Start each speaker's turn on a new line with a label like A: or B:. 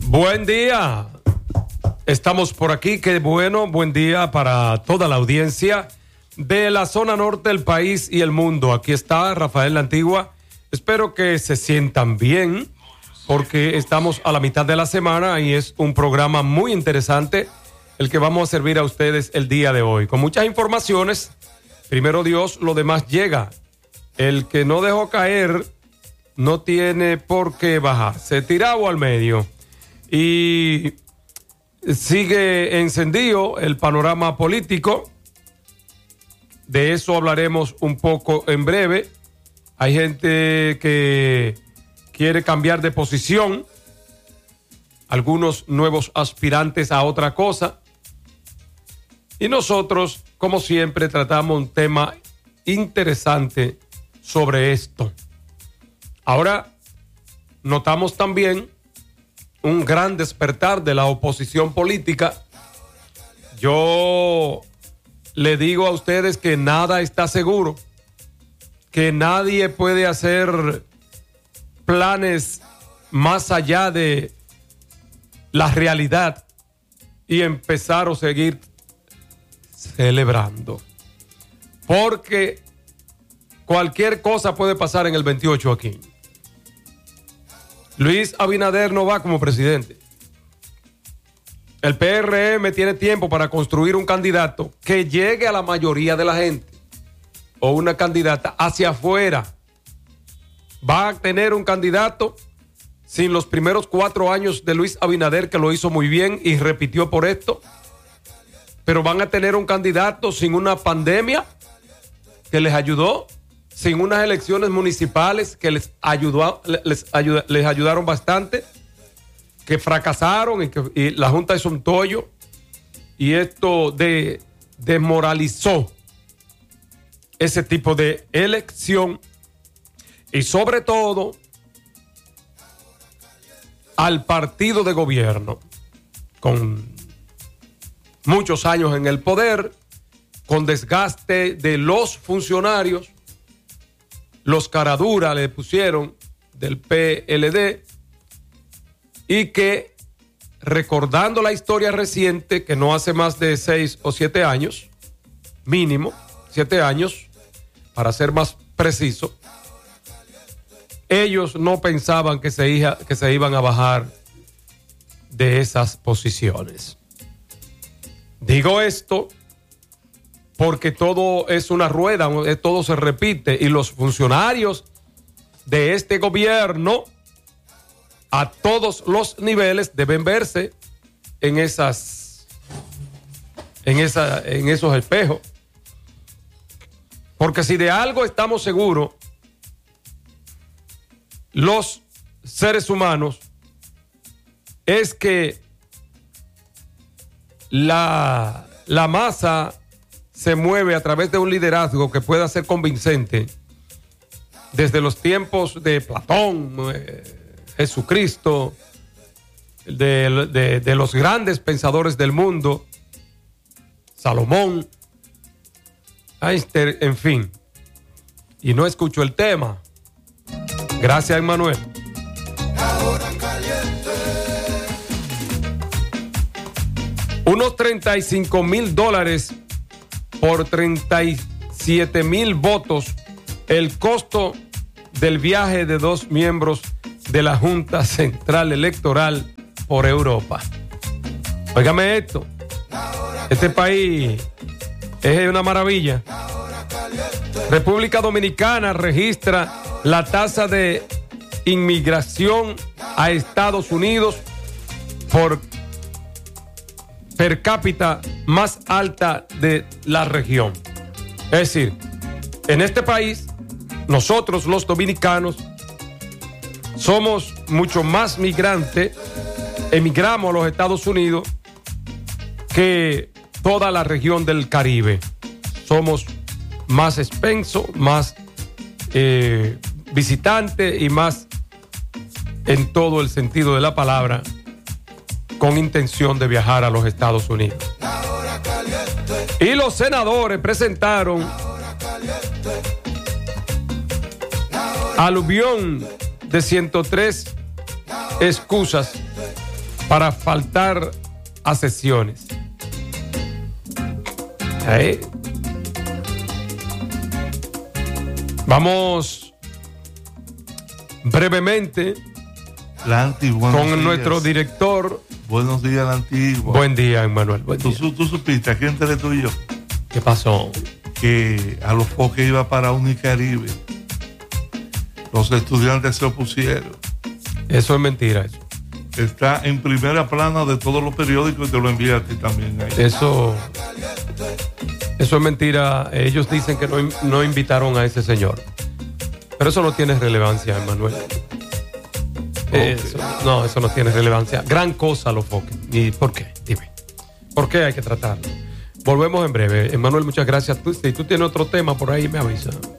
A: Buen día. Estamos por aquí. Qué bueno. Buen día para toda la audiencia de la zona norte del país y el mundo. Aquí está Rafael La Antigua. Espero que se sientan bien porque estamos a la mitad de la semana y es un programa muy interesante el que vamos a servir a ustedes el día de hoy. Con muchas informaciones. Primero Dios, lo demás llega. El que no dejó caer no tiene por qué bajar. Se tiraba al medio. Y sigue encendido el panorama político. De eso hablaremos un poco en breve. Hay gente que quiere cambiar de posición. Algunos nuevos aspirantes a otra cosa. Y nosotros, como siempre, tratamos un tema interesante sobre esto. Ahora, notamos también un gran despertar de la oposición política. Yo le digo a ustedes que nada está seguro, que nadie puede hacer planes más allá de la realidad y empezar o seguir celebrando. Porque cualquier cosa puede pasar en el 28 aquí. Luis Abinader no va como presidente. El PRM tiene tiempo para construir un candidato que llegue a la mayoría de la gente o una candidata hacia afuera. Va a tener un candidato sin los primeros 4 años de Luis Abinader, que lo hizo muy bien y repitió por esto. Pero van a tener un candidato sin una pandemia que les ayudó, sin unas elecciones municipales que les ayudaron bastante, que fracasaron y la Junta hizo un tollo, y esto desmoralizó ese tipo de elección, y sobre todo al partido de gobierno, con muchos años en el poder, con desgaste de los funcionarios. Los caraduras le pusieron del PLD, y que, recordando la historia reciente, que no hace más de 6 o 7 años, mínimo 7 años, para ser más preciso, ellos no pensaban que se iban a bajar de esas posiciones. Digo esto porque todo es una rueda, todo se repite, y los funcionarios de este gobierno a todos los niveles deben verse en esos espejos. Porque si de algo estamos seguros, los seres humanos, es que la masa se mueve a través de un liderazgo que pueda ser convincente desde los tiempos de Platón, Jesucristo, de los grandes pensadores del mundo, Salomón, Einstein, en fin. Y no escucho el tema. Gracias, Emmanuel. Unos $35,000 por 37,000 votos, el costo del viaje de 2 miembros de la Junta Central Electoral por Europa. Óigame esto, este país es una maravilla. República Dominicana registra la tasa de inmigración a Estados Unidos por per cápita más alta de la región. Es decir, en este país, nosotros los dominicanos somos mucho más migrantes, emigramos a los Estados Unidos que toda la región del Caribe. Somos más expensos, más visitantes y más en todo el sentido de la palabra, con intención de viajar a los Estados Unidos. Y los senadores presentaron aluvión de 103 excusas para faltar a sesiones. Vamos brevemente
B: Lanti,
A: con
B: días.
A: Nuestro director.
B: Buenos días, Lanti.
A: Buen día, Emmanuel.
B: ¿Tú supiste, aquí entre tú y yo,
A: ¿Qué pasó?
B: que a los Foques iba para Unicaribe? Los estudiantes se opusieron.
A: Eso es mentira. Eso.
B: Está en primera plana de todos los periódicos y te lo envié a ti también. Ahí.
A: Eso es mentira. Ellos dicen que no invitaron a ese señor. Pero eso no tiene relevancia, Emmanuel. Eso no tiene relevancia. Gran cosa los Foques. ¿Y por qué? Dime. ¿Por qué hay que tratarlo? Volvemos en breve. Emmanuel, muchas gracias. Si tú tienes otro tema por ahí, me avisa.